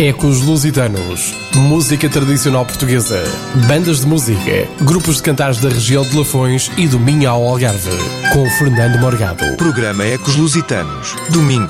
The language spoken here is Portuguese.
Ecos Lusitanos, música tradicional portuguesa, bandas de música, grupos de cantares da região de Lafões e do Minho ao Algarve, com Fernando Morgado. Programa Ecos Lusitanos, domingo